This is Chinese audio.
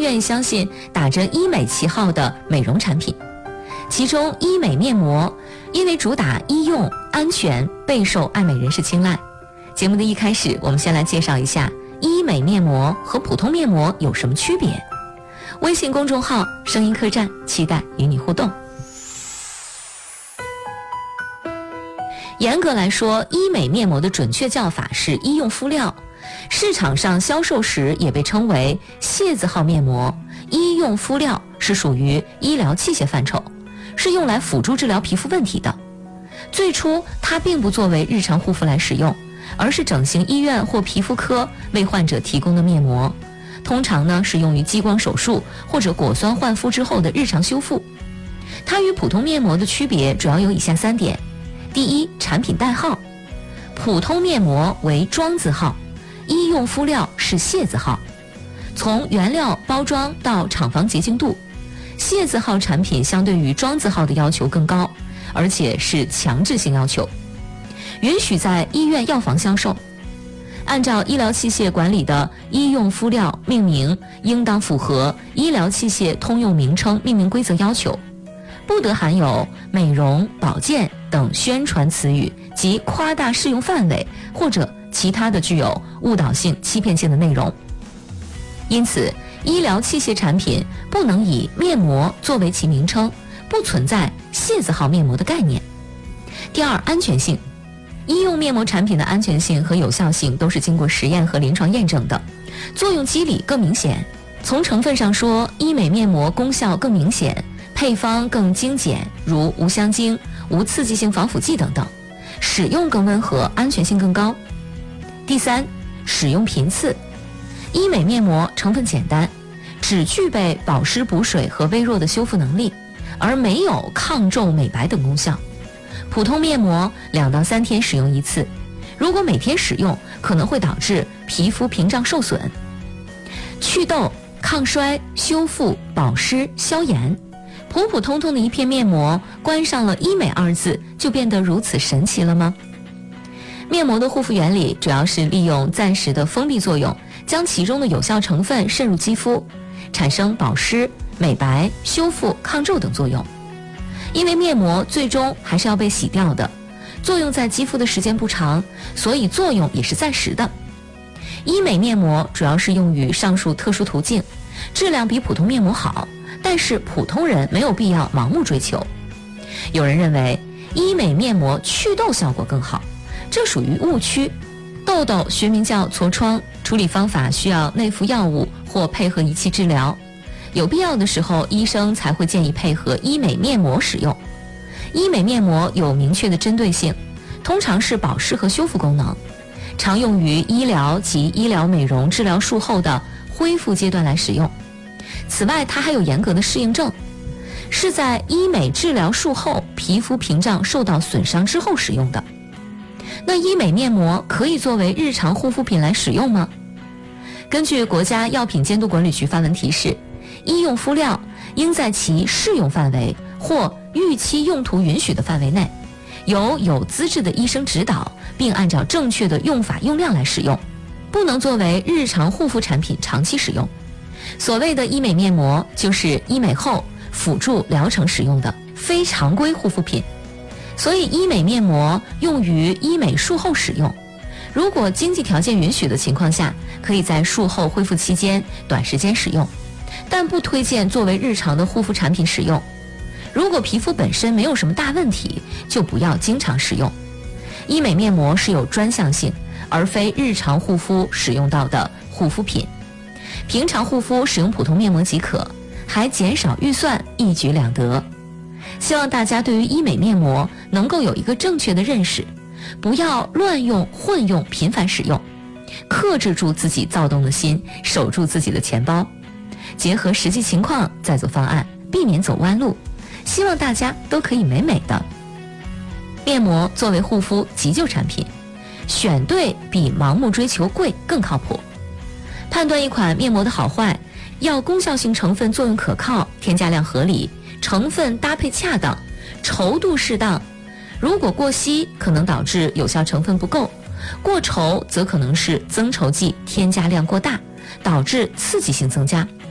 愿意相信打着医美旗号的美容产品。其中医美面膜因为主打医用安全，备受爱美人士青睐。节目的一开始，我们先来介绍一下医美面膜和普通面膜有什么区别。微信公众号声音客栈，期待与你互动。严格来说，医美面膜的准确叫法是医用敷料，市场上销售时也被称为械字号面膜。医用敷料是属于医疗器械范畴，是用来辅助治疗皮肤问题的。最初它并不作为日常护肤来使用，而是整形医院或皮肤科为患者提供的面膜，通常呢是用于激光手术或者果酸焕肤之后的日常修复。它与普通面膜的区别主要有以下3点。第一，产品代号，普通面膜为庄字号，医用敷料是械字号。从原料、包装到厂房洁净度，械字号产品相对于庄字号的要求更高，而且是强制性要求，允许在医院药房销售。按照医疗器械管理的医用敷料命名应当符合医疗器械通用名称命名规则要求，不得含有美容、保健等宣传词语及夸大适用范围或者其他的具有误导性、欺骗性的内容。因此，医疗器械产品不能以面膜作为其名称，不存在械字号面膜的概念。第二，安全性。医用面膜产品的安全性和有效性都是经过实验和临床验证的，作用机理更明显。从成分上说，医美面膜功效更明显，配方更精简，如无香精、无刺激性防腐剂等等，使用更温和，安全性更高。第三，使用频次。医美面膜成分简单，只具备保湿补水和微弱的修复能力，而没有抗皱美白等功效。普通面膜2到3天使用1次，如果每天使用，可能会导致皮肤屏障受损。祛痘、抗衰、修复、保湿、消炎，普普通通的一片面膜，关上了医美2字，就变得如此神奇了吗？面膜的护肤原理主要是利用暂时的封闭作用，将其中的有效成分渗入肌肤，产生保湿、美白、修复、抗皱等作用。因为面膜最终还是要被洗掉的，作用在肌肤的时间不长，所以作用也是暂时的。医美面膜主要是用于上述特殊途径，质量比普通面膜好，但是普通人没有必要盲目追求。有人认为医美面膜祛痘效果更好，这属于误区。痘痘学名叫痤疮，处理方法需要内服药物或配合仪器治疗，有必要的时候医生才会建议配合医美面膜使用。医美面膜有明确的针对性，通常是保湿和修复功能，常用于医疗及医疗美容治疗术后的恢复阶段来使用。此外，它还有严格的适应症，是在医美治疗术后皮肤屏障受到损伤之后使用的。那医美面膜可以作为日常护肤品来使用吗？根据国家药品监督管理局发文提示，医用敷料应在其适用范围或预期用途允许的范围内，由有资质的医生指导，并按照正确的用法用量来使用，不能作为日常护肤产品长期使用。所谓的医美面膜，就是医美后辅助疗程使用的非常规护肤品，所以医美面膜用于医美术后使用。如果经济条件允许的情况下，可以在术后恢复期间短时间使用，但不推荐作为日常的护肤产品使用。如果皮肤本身没有什么大问题，就不要经常使用。医美面膜是有专项性，而非日常护肤使用到的护肤品。平常护肤使用普通面膜即可，还减少预算，一举两得。希望大家对于医美面膜能够有一个正确的认识，不要乱用混用，频繁使用，克制住自己躁动的心，守住自己的钱包，结合实际情况再做方案，避免走弯路。希望大家都可以美美的。面膜作为护肤急救产品，选对比盲目追求贵更靠谱。判断一款面膜的好坏，要功效性成分作用可靠，添加量合理，成分搭配恰当，稠度适当。如果过稀，可能导致有效成分不够；过稠，则可能是增稠剂添加量过大，导致刺激性增加。